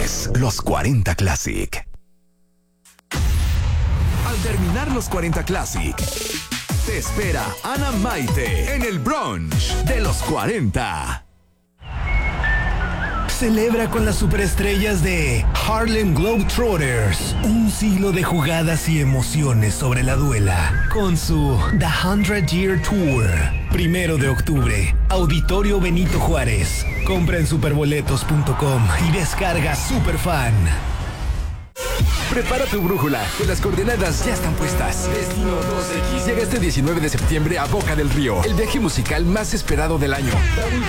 es Los 40 Classic. Al terminar Los 40 Classic, te espera Ana Maite en el brunch de Los 40. Celebra con las superestrellas de Harlem Globetrotters un siglo de jugadas y emociones sobre la duela con su The 100 Year Tour. 1 de octubre, Auditorio Benito Juárez. Compra en superboletos.com y descarga Superfan. Prepara tu brújula, que las coordenadas ya están puestas. Destino 2X llega este 19 de septiembre a Boca del Río, el viaje musical más esperado del año. Raúl